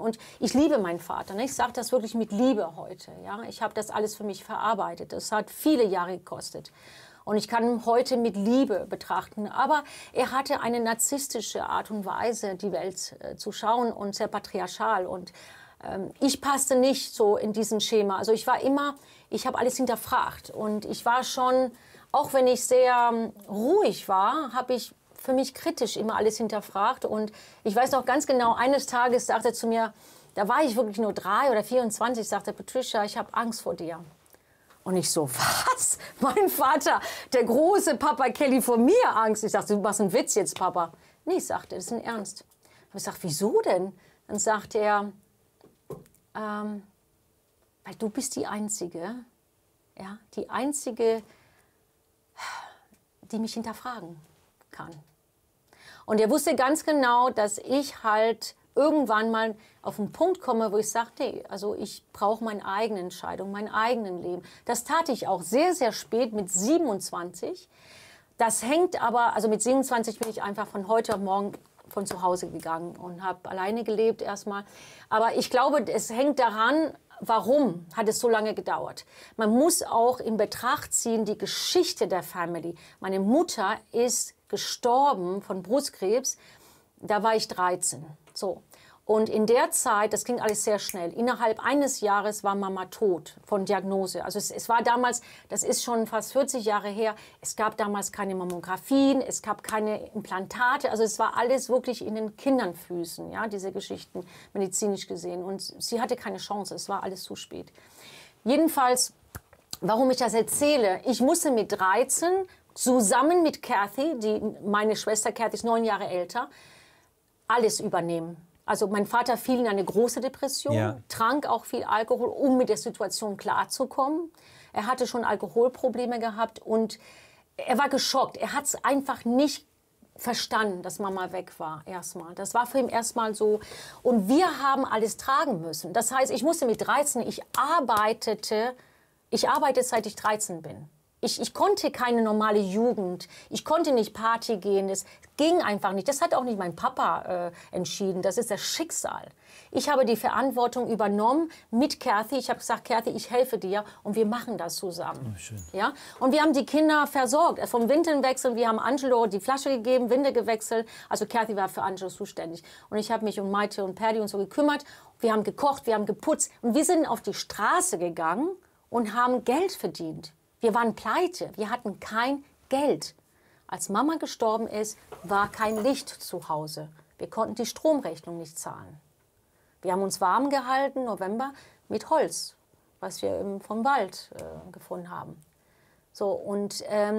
Und ich liebe meinen Vater. Ne? Ich sage das wirklich mit Liebe heute. Ja? Ich habe das alles für mich verarbeitet. Das hat viele Jahre gekostet. Und ich kann ihn heute mit Liebe betrachten. Aber er hatte eine narzisstische Art und Weise, die Welt zu schauen und sehr patriarchal. Und ich passte nicht so in diesen Schema. Also ich habe alles hinterfragt. Und ich war schon, auch wenn ich sehr ruhig war, habe ich für mich kritisch immer alles hinterfragt. Und ich weiß noch ganz genau, eines Tages sagte er zu mir, da war ich wirklich nur 3 oder 24, sagte Patricia, ich habe Angst vor dir. Und ich so, was? Mein Vater, der große Papa Kelly, vor mir Angst. Ich sagte, du machst einen Witz jetzt, Papa. Nee, ich sagte, das ist ein Ernst. Aber ich sagte, wieso denn? Dann sagte er, weil du bist die Einzige, ja, die Einzige, die mich hinterfragen kann. Und er wusste ganz genau, dass ich halt irgendwann mal auf einen Punkt komme, wo ich sage, nee, also ich brauche meine eigene Entscheidung, mein eigenes Leben. Das tat ich auch sehr, sehr spät, mit 27. Das hängt aber, also mit 27 bin ich einfach von heute auf morgen von zu Hause gegangen und habe alleine gelebt erstmal. Aber ich glaube, es hängt daran, warum hat es so lange gedauert? Man muss auch in Betracht ziehen, die Geschichte der Family. Meine Mutter ist gestorben von Brustkrebs, da war ich 13. So. Und in der Zeit, das ging alles sehr schnell, innerhalb eines Jahres war Mama tot von Diagnose. Also es war damals, das ist schon fast 40 Jahre her, es gab damals keine Mammografien, es gab keine Implantate, also es war alles wirklich in den Kindernfüßen, ja, diese Geschichten, medizinisch gesehen. Und sie hatte keine Chance, es war alles zu spät. Jedenfalls, warum ich das erzähle, ich musste mit 13 zusammen mit Kathy, meine Schwester Kathy ist 9 Jahre älter, alles übernehmen. Also mein Vater fiel in eine große Depression, trank auch viel Alkohol, um mit der Situation klarzukommen. Er hatte schon Alkoholprobleme gehabt und er war geschockt. Er hat es einfach nicht verstanden, dass Mama weg war erstmal. Das war für ihn erstmal so. Und wir haben alles tragen müssen. Das heißt, ich musste mit 13, ich arbeite seit ich 13 bin. Ich konnte keine normale Jugend, ich konnte nicht Party gehen, das ging einfach nicht. Das hat auch nicht mein Papa entschieden, das ist das Schicksal. Ich habe die Verantwortung übernommen mit Kathy. Ich habe gesagt, Kathy, ich helfe dir und wir machen das zusammen. Oh, schön. Ja? Und wir haben die Kinder versorgt, vom Windelnwechsel. Wir haben Angelo die Flasche gegeben, Winde gewechselt. Also Kathy war für Angelo zuständig. Und ich habe mich um Maite und Paddy und so gekümmert. Wir haben gekocht, wir haben geputzt. Und wir sind auf die Straße gegangen und haben Geld verdient. Wir waren pleite, wir hatten kein Geld. Als Mama gestorben ist, war kein Licht zu Hause. Wir konnten die Stromrechnung nicht zahlen. Wir haben uns warm gehalten, November, mit Holz, was wir vom Wald gefunden haben. So, und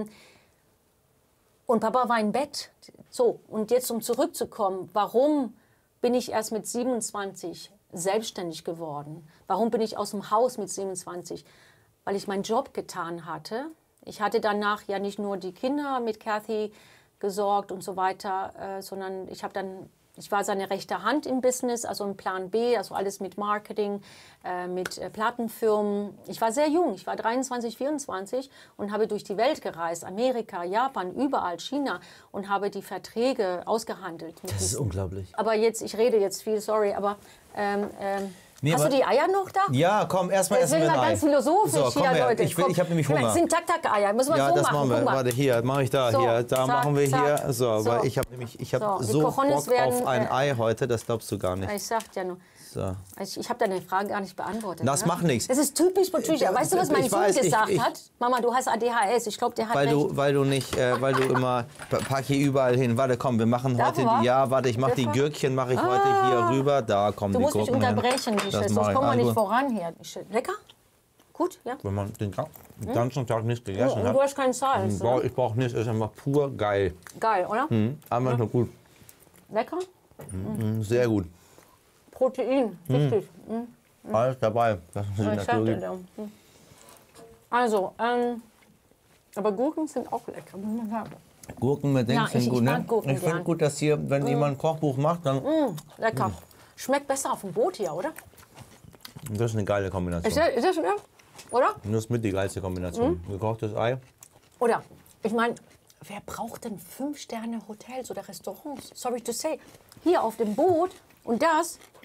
Papa war im Bett. So, und jetzt um zurückzukommen, warum bin ich erst mit 27 selbstständig geworden? Warum bin ich aus dem Haus mit 27? Weil ich meinen Job getan hatte. Ich hatte danach ja nicht nur die Kinder mit Kathy gesorgt und so weiter, sondern ich war seine rechte Hand im Business, also im Plan B, also alles mit Marketing, mit Plattenfirmen. Ich war sehr jung, ich war 23, 24 und habe durch die Welt gereist, Amerika, Japan, überall, China und habe die Verträge ausgehandelt. Das ist unglaublich. Aber jetzt, ich rede jetzt viel, sorry, aber nee, hast du die Eier noch da? Ja, komm, erstmal essen wir ein Ei. Ganz philosophisch so, komm hier, her. Leute. Ich habe nämlich Hunger. Das sind Tak-Tak-Eier, müssen wir ja, so das machen wir. Guck mal. Warte, hier, mache ich da, so, hier, da zack, machen wir zack. Hier. So, so. Weil ich habe so Bock auf ein Ei heute, das glaubst du gar nicht. Ich sag dir nur. So. Ich habe deine Frage gar nicht beantwortet. Das macht nichts. Das ist typisch Patricia. Weißt du, was mein Sohn gesagt hat? Mama, du hast ADHS. Ich glaube, der hat recht. Weil du immer, pack hier überall hin. Warte, komm, wir machen heute warte, ich mache die Gürkchen, mache ich heute hier rüber. Da kommen die Gurken. Du musst mich unterbrechen, Michel, sonst kommen wir nicht voran hier. Lecker? Gut, ja? Wenn man den ganzen Tag nichts gegessen hat. Du hast keinen Salz. Ich brauche nichts, es ist einfach pur geil. Geil, oder? Einfach nur gut. Lecker? Sehr gut. Protein, wichtig. Alles dabei. Das ist natürlich. Also, aber Gurken sind auch lecker, muss man sagen. Gurken mit Dings sind gut, ne? Ich finde gut, dass hier, wenn jemand ein Kochbuch macht, dann... lecker. Schmeckt besser auf dem Boot hier, oder? Das ist eine geile Kombination. Ist das ja? Oder? Das ist mit die geilste Kombination. Gekochtes Ei. Oder, ich meine, wer braucht denn 5-Sterne-Hotels oder Restaurants? Sorry to say. Hier auf dem Boot und das